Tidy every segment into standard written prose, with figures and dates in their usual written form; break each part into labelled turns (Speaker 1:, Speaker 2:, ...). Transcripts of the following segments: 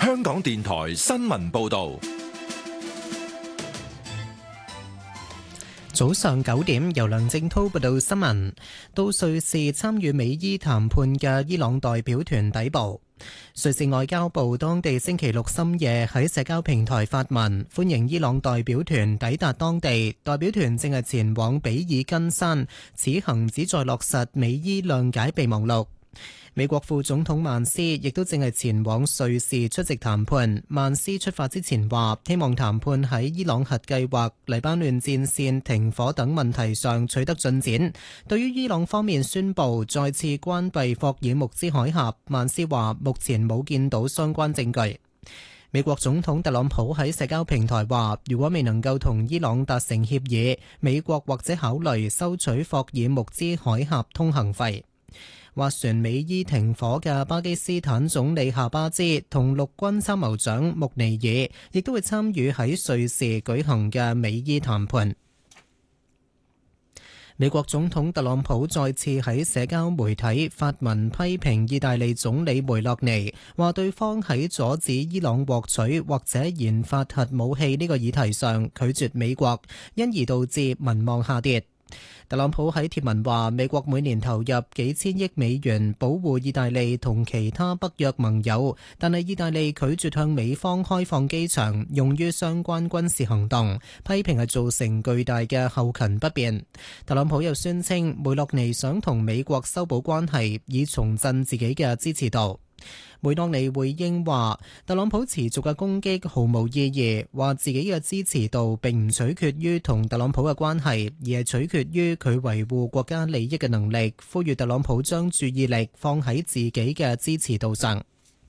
Speaker 1: 香港電台新聞報道。
Speaker 2: 早上9點，由梁正滔報道新聞。到瑞士參與美伊談判嘅伊朗代表團抵埗。瑞士外交部當地星期六深夜喺社交平台發文，歡迎伊朗代表團抵達當地。代表團正係前往比爾根山，此行旨在落實美伊諒解備忘錄。美國副總統曼斯亦都正係前往瑞士出席談判。曼斯出發之前話，希望談判喺伊朗核計劃、黎巴嫩戰線停火等問題上取得進展。對於伊朗方面宣布再次關閉霍爾木茲海峽，曼斯話目前冇見到相關證據。美國總統特朗普喺社交平台話，如果未能夠同伊朗達成協議，美國或者考慮收取霍爾木茲海峽通行費。斡旋美伊停火嘅巴基斯坦總理夏巴茲同陸軍參謀長穆尼爾亦都會參與喺瑞士舉行嘅美伊談判。美國總統特朗普再次喺社交媒體發文批評意大利總理梅洛尼，話對方喺阻止伊朗獲取或者研發核武器呢個議題上拒絕美國，因而導致民望下跌。特朗普喺貼文話，美國每年投入幾千億美元保護意大利同其他北約盟友，但係意大利拒絕向美方開放機場用於相關軍事行動，批評係造成巨大嘅後勤不便。特朗普又宣稱梅洛尼想同美國修補關係，以重振自己嘅支持度。梅洛尼回應話，特朗普持續嘅攻擊毫無意義，話自己嘅支持度並唔取決於同特朗普嘅關係，而係取決於佢維護國家利益嘅能力，呼籲特朗普將注意力放喺自己嘅支持度上。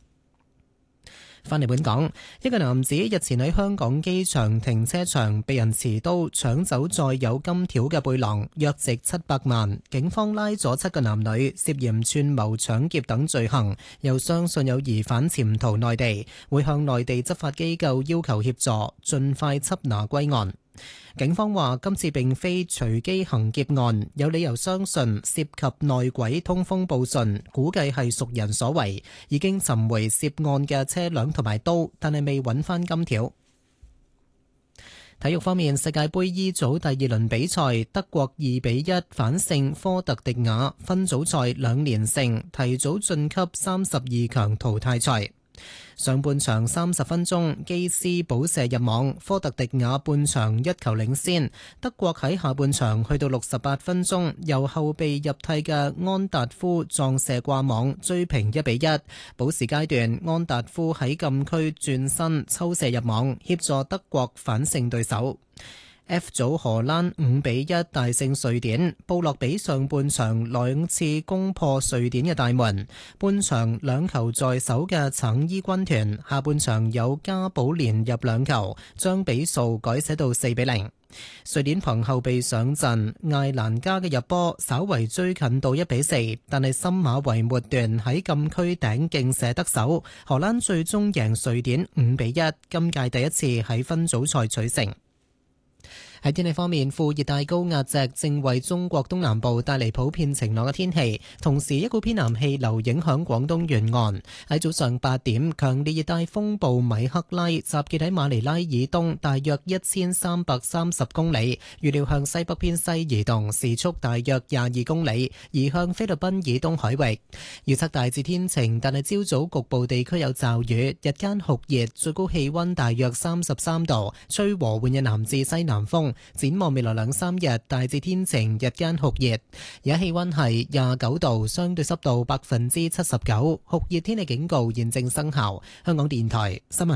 Speaker 2: 返嚟本港，一個男子日前喺香港機場停車場被人持刀搶走載有金條嘅背囊，約值700萬。警方拉咗7個男女，涉嫌串謀搶劫等罪行，又相信有疑犯潛逃內地，會向內地執法機構要求協助，盡快緝拿歸案。警方話今次並非隨機行劫案，有理由相信涉及內鬼通風報信，估計係熟人所為，已經尋回涉案嘅車輛同埋刀，但係未揾翻金條。體育方面，世界盃 E 組第2輪比賽，德國2-1反勝科特迪瓦，分組賽2連勝，提早晉級32強淘汰賽。上半場30分鐘，基斯補射入網，科特迪瓦半場1球領先。德國喺下半場去到68分鐘，由後備入替嘅安達夫撞射掛網，追平1-1。補時階段，安達夫喺禁區轉身抽射入網，協助德國反勝對手。F 組荷蘭5-1大勝瑞典，布洛比上半場2次攻破瑞典嘅大門，半場2球在手嘅橙衣軍團，下半場有加寶連入2球，將比數改寫到4-0。瑞典憑後備上陣，艾蘭加嘅入波稍為追近到1-4，但係森馬維末段喺禁區頂勁射得手，荷蘭最終贏瑞典5-1，今屆第一次喺分組賽取勝。喺天氣方面，副熱帶高壓脊正為中國東南部帶嚟普遍晴朗嘅天氣，同時一股偏南氣流影響廣東沿岸。喺早上8點，強烈熱帶風暴米克拉集結喺馬尼拉以東大約1330公里，預料向西北偏西移動，時速大約22公里，移向菲律賓以東海域。預測大致天晴，但係朝早局部地區有驟雨，日間酷熱，最高氣溫大約33度，吹和緩嘅南至西南風。展望未來2-3日，大致天晴，日間酷熱。而家氣溫係29度，相對濕度79%，酷熱天氣警告現正生效。香港電台新聞